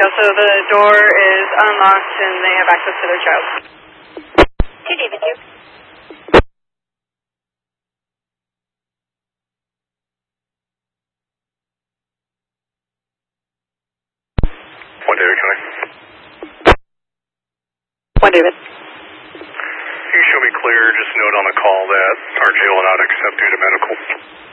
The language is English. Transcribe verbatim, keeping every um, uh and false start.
so the door is unlocked and they have access to their child. two David two. One David coming. One David. Can you show me clear, just note on the call that R J will not accept due to medical.